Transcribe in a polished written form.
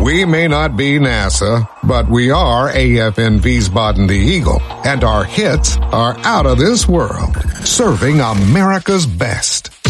We may not be NASA, but we are AFN Wiesbaden the Eagle, and our hits are out of this world, serving America's best.